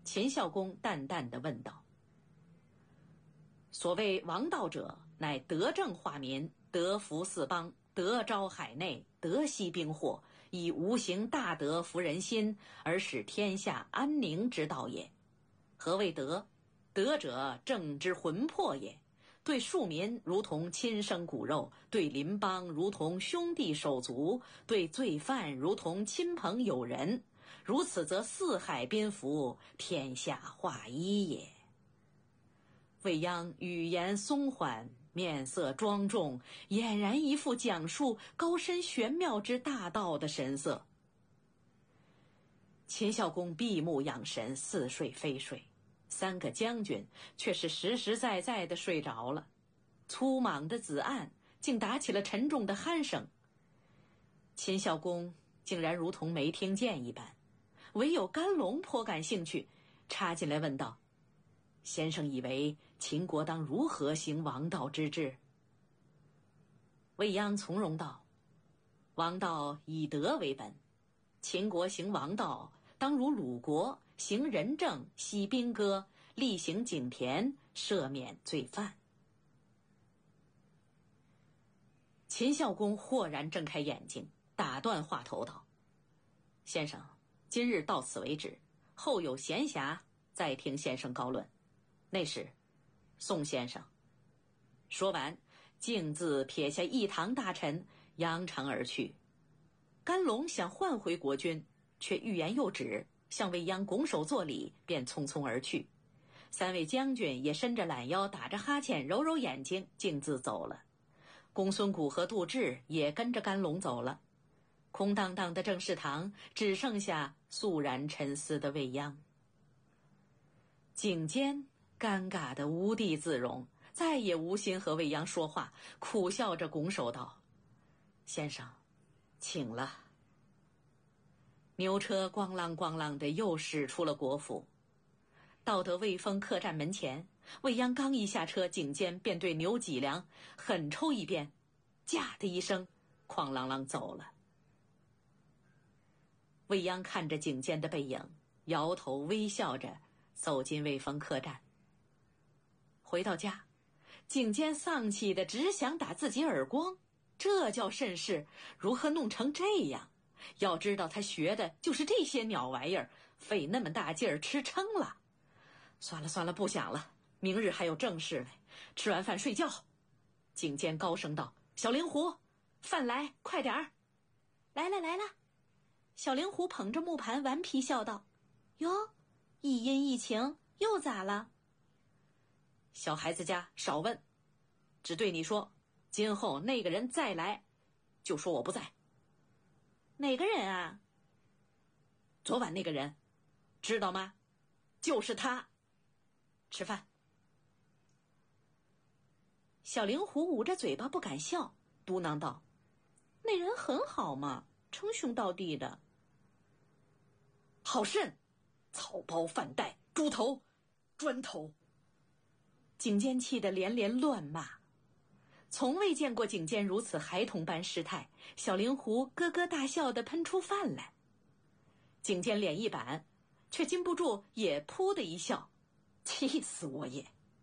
秦孝公淡淡地问道：所谓王道者，乃德政化民，德服四邦，德招海内，德息兵祸，以无形大德服人心，而使天下安宁之道也。何谓德？德者，政之魂魄也。对庶民如同亲生骨肉，对邻邦如同兄弟手足，对罪犯如同亲朋友人。如此则四海宾服，天下化一也。未央语言松缓，面色庄重，俨然一副讲述高深玄妙之大道的神色。秦孝公闭目养神，似睡非睡。三个将军却是实实在在的睡着了。粗莽的子岸竟打起了沉重的鼾声。秦孝公竟然如同没听见一般，唯有甘龙颇感兴趣，插进来问道：先生以为秦国当如何行王道之治？未央从容道：王道以德为本，秦国行王道当如鲁国，行仁政，息兵戈，厉行井田，赦免罪犯。秦孝公豁然睁开眼睛，打断话头道：先生，今日到此为止，后有闲暇再听先生高论。那时，宋先生。说完，径自撇下一堂大臣，扬长而去。甘龙想唤回国君，却欲言又止，向未央拱手作礼，便匆匆而去。三位将军也伸着懒腰，打着哈欠，揉揉眼睛，径自走了。公孙贾和杜挚也跟着甘龙走了。空荡荡的政事堂只剩下肃然沉思的未央。颈监尴尬得无地自容，再也无心和未央说话，苦笑着拱手道：先生，请了。牛车咣啷咣啷的又驶出了国府。到得卫风客栈门前，未央刚一下车，颈监便对牛脊梁狠抽一鞭，驾的一声，哐啷啷走了。未央看着颈监的背影，摇头微笑着走进卫风客栈。回到家，颈监丧气的只想打自己耳光，这叫甚事，如何弄成这样？要知道他学的就是这些鸟玩意儿，费那么大劲儿吃撑了。算了算了，不想了，明日还有正事嘞，吃完饭睡觉。颈监高声道：小灵狐，饭来，快点儿。来了来了。小灵狐捧着木盘顽皮笑道：哟，一阴一晴，又咋了？小孩子家少问，只对你说，今后那个人再来，就说我不在。哪个人啊？昨晚那个人，知道吗？就是他。吃饭。小灵狐捂着嘴巴不敢笑，嘟囔道：那人很好嘛，称兄道弟的。好甚，草包饭袋，猪头，砖头。颈监气得连连乱骂。从未见过颈监如此孩童般失态，小灵狐咯咯大笑地喷出饭来。颈监脸一板，却禁不住也噗的一笑，气死我也。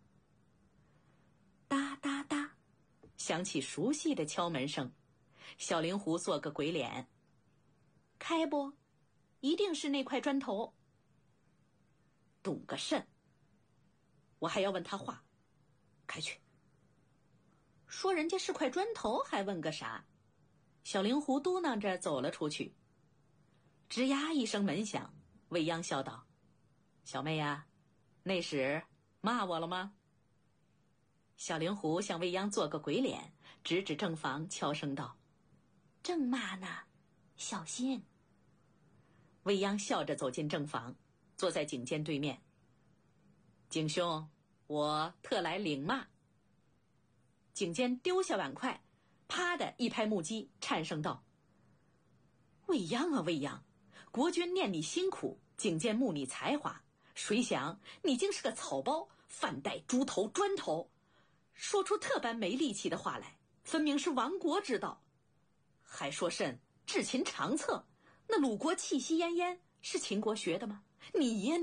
哒哒哒，响起熟悉的敲门声。小灵狐做个鬼脸：开不？一定是那块砖头。懂个甚？我还要问他话，开去。说人家是块砖头，还问个啥？小灵狐嘟囔着走了出去。吱呀一声门响，未央笑道：小妹呀，那时骂我了吗？小灵狐向未央做个鬼脸，指指正房，悄声道：正骂呢，小心。未央笑着走进正房，坐在颈监对面。景兄，我特来领骂。颈监丢下碗筷，啪的一拍木屐，颤声道：未央啊未央，国君念你辛苦，颈监慕你才华，谁想你竟是个草包，饭袋，猪头，砖头，说出特般没力气的话来，分明是亡国之道。还说甚治秦长策，那鲁国气息奄奄，是秦国学的吗？你呀